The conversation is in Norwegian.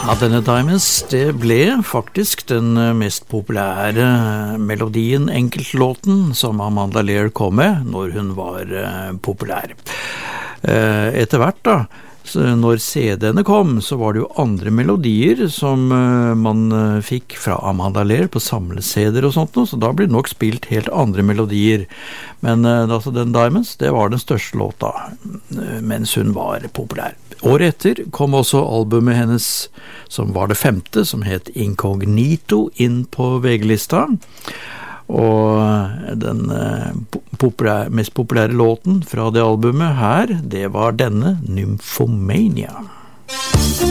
Ja, denne Diamonds, det ble faktisk den mest populære melodien, enkeltlåten, som Amanda Lear kom med når hun var populær. Etter hvert da, når CD-ene kom, så var det jo andre melodier som man fikk fra Amanda Lear på samle-CD-er og sånt, så da ble det nok spilt helt andre melodier. Men altså, den Diamonds, det var den største låta, mens hun var populær. Året etter kom også albumet hennes, som var det 5., som het Incognito, inn på VG-lista. Og den mest populære låten fra det albumet her, det var denne, Nymphomania.